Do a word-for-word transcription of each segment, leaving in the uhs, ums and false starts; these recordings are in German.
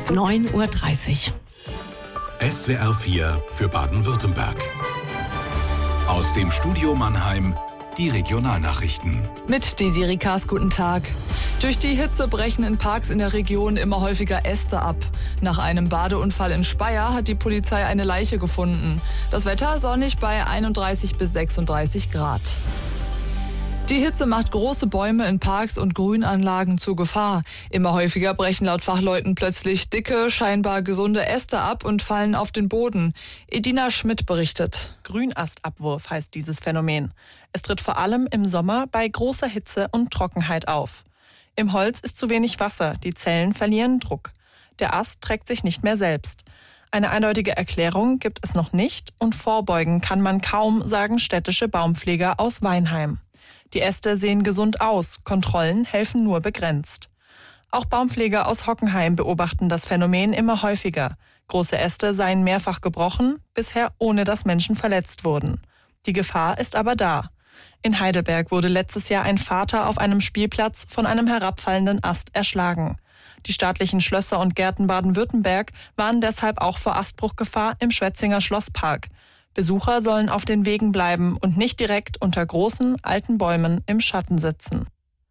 neun Uhr dreißig. S W R vier für Baden-Württemberg. Aus dem Studio Mannheim die Regionalnachrichten. Mit Desiree Kaas, guten Tag. Durch die Hitze brechen in Parks in der Region immer häufiger Äste ab. Nach einem Badeunfall in Speyer hat die Polizei eine Leiche gefunden. Das Wetter sonnig bei einunddreißig bis sechsunddreißig Grad. Die Hitze macht große Bäume in Parks und Grünanlagen zur Gefahr. Immer häufiger brechen laut Fachleuten plötzlich dicke, scheinbar gesunde Äste ab und fallen auf den Boden. Edina Schmidt berichtet. Grünastabwurf heißt dieses Phänomen. Es tritt vor allem im Sommer bei großer Hitze und Trockenheit auf. Im Holz ist zu wenig Wasser, die Zellen verlieren Druck. Der Ast trägt sich nicht mehr selbst. Eine eindeutige Erklärung gibt es noch nicht und vorbeugen kann man kaum, sagen städtische Baumpfleger aus Weinheim. Die Äste sehen gesund aus, Kontrollen helfen nur begrenzt. Auch Baumpfleger aus Hockenheim beobachten das Phänomen immer häufiger. Große Äste seien mehrfach gebrochen, bisher ohne dass Menschen verletzt wurden. Die Gefahr ist aber da. In Heidelberg wurde letztes Jahr ein Vater auf einem Spielplatz von einem herabfallenden Ast erschlagen. Die staatlichen Schlösser und Gärten Baden-Württemberg warnen deshalb auch vor Astbruchgefahr im Schwetzinger Schlosspark. Besucher sollen auf den Wegen bleiben und nicht direkt unter großen, alten Bäumen im Schatten sitzen.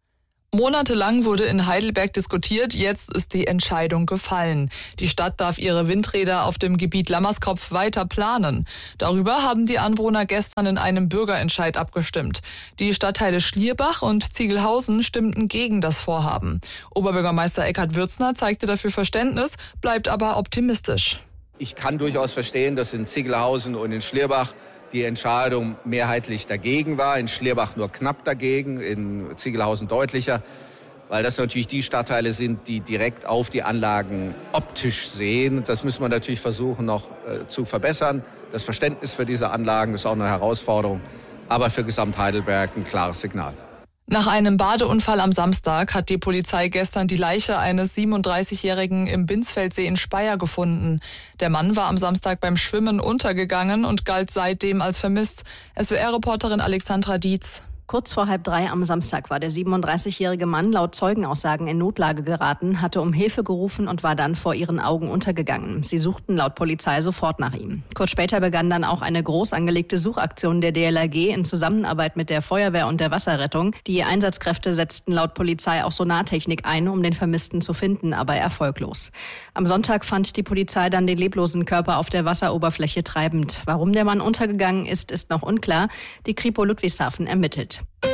Monatelang wurde in Heidelberg diskutiert, jetzt ist die Entscheidung gefallen. Die Stadt darf ihre Windräder auf dem Gebiet Lammerskopf weiter planen. Darüber haben die Anwohner gestern in einem Bürgerentscheid abgestimmt. Die Stadtteile Schlierbach und Ziegelhausen stimmten gegen das Vorhaben. Oberbürgermeister Eckhard Würzner zeigte dafür Verständnis, bleibt aber optimistisch. Ich kann durchaus verstehen, dass in Ziegelhausen und in Schlierbach die Entscheidung mehrheitlich dagegen war. In Schlierbach nur knapp dagegen, in Ziegelhausen deutlicher, weil das natürlich die Stadtteile sind, die direkt auf die Anlagen optisch sehen. Das müssen wir natürlich versuchen noch äh, zu verbessern. Das Verständnis für diese Anlagen ist auch eine Herausforderung, aber für Gesamt-Heidelberg ein klares Signal. Nach einem Badeunfall am Samstag hat die Polizei gestern die Leiche eines siebenunddreißigjährigen im Binsfeldsee in Speyer gefunden. Der Mann war am Samstag beim Schwimmen untergegangen und galt seitdem als vermisst. S W R-Reporterin Alexandra Dietz. Kurz vor halb drei am Samstag war der siebenunddreißigjährige Mann laut Zeugenaussagen in Notlage geraten, hatte um Hilfe gerufen und war dann vor ihren Augen untergegangen. Sie suchten laut Polizei sofort nach ihm. Kurz später begann dann auch eine groß angelegte Suchaktion der D L R G in Zusammenarbeit mit der Feuerwehr und der Wasserrettung. Die Einsatzkräfte setzten laut Polizei auch Sonartechnik ein, um den Vermissten zu finden, aber erfolglos. Am Sonntag fand die Polizei dann den leblosen Körper auf der Wasseroberfläche treibend. Warum der Mann untergegangen ist, ist noch unklar. Die Kripo Ludwigshafen ermittelt.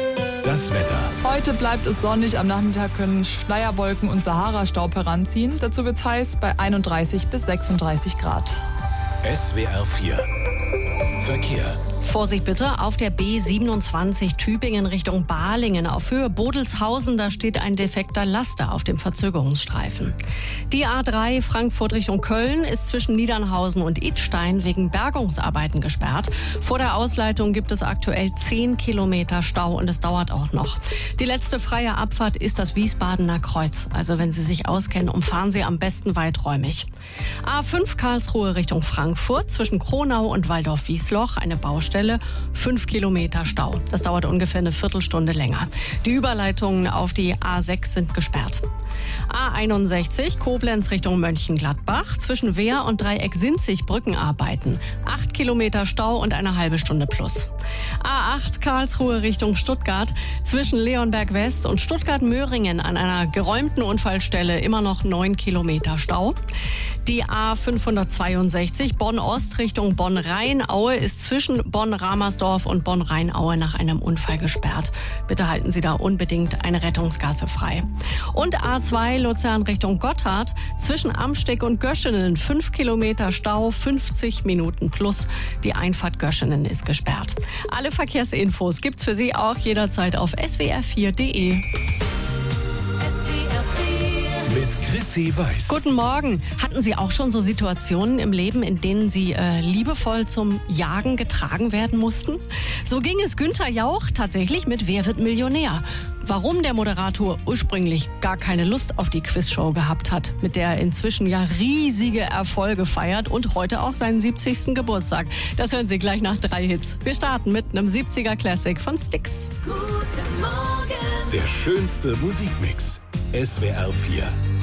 Das Wetter. Heute bleibt es sonnig, am Nachmittag können Schleierwolken und Sahara-Staub heranziehen. Dazu wird es heiß bei einunddreißig bis sechsunddreißig Grad. S W R vier Verkehr. Vorsicht bitte auf der B siebenundzwanzig Tübingen Richtung Balingen. Auf Höhe Bodelshausen, da steht ein defekter Laster auf dem Verzögerungsstreifen. Die A drei Frankfurt Richtung Köln ist zwischen Niedernhausen und Idstein wegen Bergungsarbeiten gesperrt. Vor der Ausleitung gibt es aktuell zehn Kilometer Stau und es dauert auch noch. Die letzte freie Abfahrt ist das Wiesbadener Kreuz. Also wenn Sie sich auskennen, umfahren Sie am besten weiträumig. A fünf Karlsruhe Richtung Frankfurt zwischen Kronau und Waldorf-Wiesloch eine Baustelle. Fünf Kilometer Stau. Das dauert ungefähr eine Viertelstunde länger. Die Überleitungen auf die A sechs sind gesperrt. A einundsechzig Koblenz Richtung Mönchengladbach. Zwischen Wehr und Dreieck Sinzig Brückenarbeiten. Acht Kilometer Stau und eine halbe Stunde plus. A acht Karlsruhe Richtung Stuttgart. Zwischen Leonberg West und Stuttgart-Möhringen an einer geräumten Unfallstelle immer noch neun Kilometer Stau. Die A fünfhundertzweiundsechzig Bonn-Ost Richtung Bonn-Rheinaue ist zwischen Bonn-Ramersdorf und Bonn-Rheinaue nach einem Unfall gesperrt. Bitte halten Sie da unbedingt eine Rettungsgasse frei. Und A zwei Luzern Richtung Gotthard zwischen Amsteck und Göschenen fünf Kilometer Stau, fünfzig Minuten plus. Die Einfahrt Göschenen ist gesperrt. Alle Verkehrsinfos gibt's für Sie auch jederzeit auf s w r vier punkt d e. Mit Chrissy Weiß. Guten Morgen. Hatten Sie auch schon so Situationen im Leben, in denen Sie äh, liebevoll zum Jagen getragen werden mussten? So ging es Günther Jauch tatsächlich mit Wer wird Millionär? Warum der Moderator ursprünglich gar keine Lust auf die Quizshow gehabt hat, mit der er inzwischen ja riesige Erfolge feiert und heute auch seinen siebzigsten Geburtstag. Das hören Sie gleich nach drei Hits. Wir starten mit einem siebziger Classic von Styx. Guten Morgen. Der schönste Musikmix. S W R vier.